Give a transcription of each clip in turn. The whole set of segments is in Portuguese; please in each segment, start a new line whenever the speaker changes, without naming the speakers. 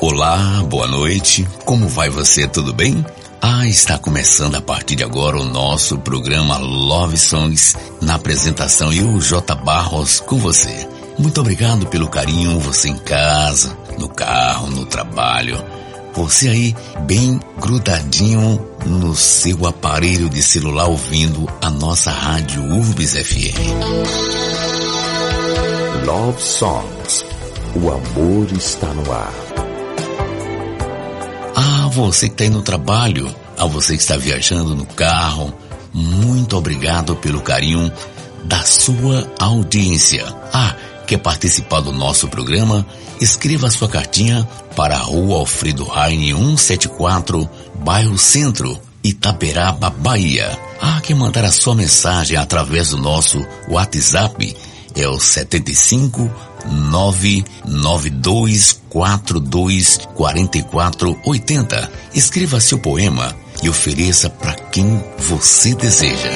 Olá, boa noite, como vai você, tudo bem? Está começando a partir de agora o nosso programa Love Songs, na apresentação eu, J. Barros, com você. Muito obrigado pelo carinho, você em casa, no carro, no trabalho, você aí bem grudadinho no seu aparelho de celular ouvindo a nossa rádio Urbis FM.
Love Songs, o amor está no ar.
Você que está aí no trabalho, você que está viajando no carro, muito obrigado pelo carinho da sua audiência. Quer participar do nosso programa? Escreva a sua cartinha para a Rua Alfredo Raine 174, bairro Centro, Itaberaba, Bahia. Quer mandar a sua mensagem através do nosso WhatsApp? É o 75 992424480. Escreva seu poema e ofereça para quem você deseja.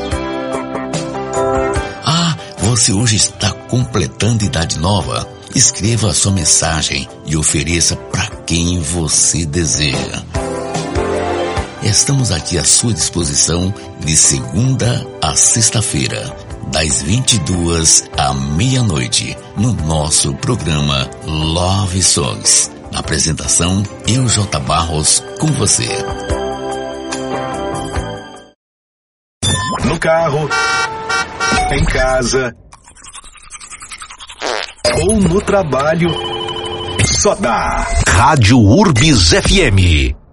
Você hoje está completando idade nova? Escreva a sua mensagem e ofereça para quem você deseja. Estamos aqui à sua disposição de segunda a sexta-feira, das 22 à meia-noite, no nosso programa Love Songs. Na apresentação, eu, J. Barros, com você.
No carro, em casa ou no trabalho, só dá Rádio Urbis FM.